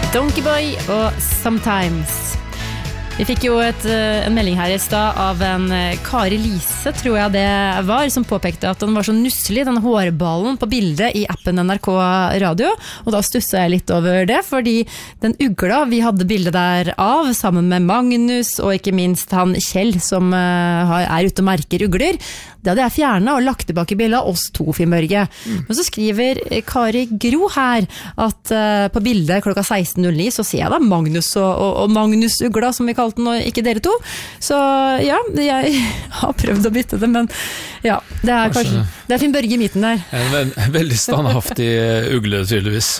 Donkeyboy og Sometimes. Vi fikk jo en melding her I sted av en Kari Lise, tror jeg det var, som påpekte at den var så nusselig, den hårballen på bildet I appen NRK Radio, og da stusset jeg litt over det, fordi den ugla vi hadde bildet der av, sammen med Magnus, og ikke minst han Kjell, som ute og merker ugler, det hadde jeg fjernet og lagt tilbake bildet av oss to, Finnbørge. Men så skriver Kari Gro her, at på bildet klokka 16.09 så ser jeg da Magnus og Magnus ugla, som vi kalte den, og ikke dere to. Så ja, jeg har prøvd å bytte det, men ja, det kanskje det Finnbørge I midten der. En veldig standhaftig ugle, tydeligvis.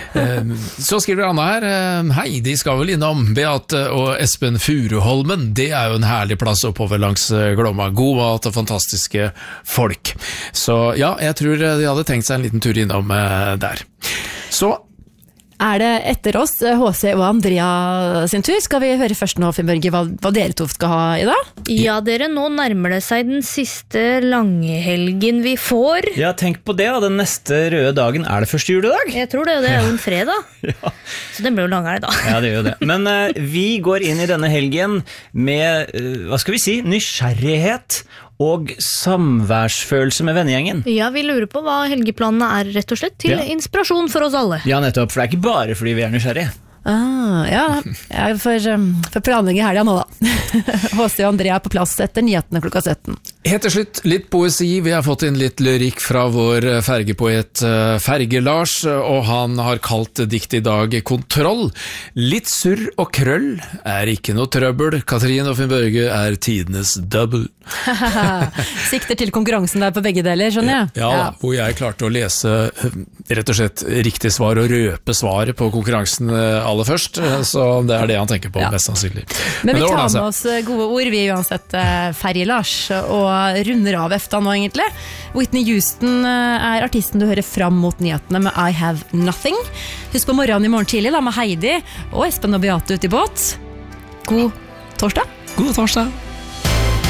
Så skriver Anna her, hei, de skal vel innom Beate og Espen Furuholmen. Det jo en herlig plass oppover langs Glomma. God mat og fantastiske folk. Så ja, jeg tror de hadde tenkt seg en liten tur innom der. Så det etter oss, HC og Andrea sin tur? Skal vi høre først nå, Finnbørge, hva dere to skal ha I dag? Ja, dere, nå nærmer det seg den siste langhelgen vi får. Ja, tenk på det, den neste røde dagen det første juledag. Jeg tror det jo en fredag. Ja. Så den blir jo langere da. Ja, det gjør jo det. Men vi går inn I denne helgen med, hva skal vi si, nysgjerrighet og samværsfølelse med vennegjengen. Ja, vi lurer på hva helgeplanene rett og slett, til inspirasjon for oss alle. Ja, nettopp, for det ikke bare fordi vi nysgjerrige. Ja, jeg får planlegge helga nå da. HC og Andrea på plass etter nyhetene klokka 17. Helt til slutt, litt poesi. Vi har fått inn litt lyrikk fra vår fergepoet Ferge-Lars, og han har kalt dikt I dag Kontroll. Litt surr og krøll ikke noe trøbbel. Katrin og Finnbørge tidenes double. Sikter til konkurransen der på begge deler, skjønner jeg? Ja, hvor jeg klarte å lese rett og slett riktig svar og røpe svaret på konkurransen aller først, så det det han tenker på, mest sannsynlig. Men vi tar med oss gode ord, vi uansett Ferge-Lars, og runder av EFTA nå egentlig. Whitney Houston artisten du hører fram mot nyhetene med I Have Nothing. Husk på morgenen I morgen tidlig da med Heidi og Espen og Beate ute I båt. God torsdag! God torsdag!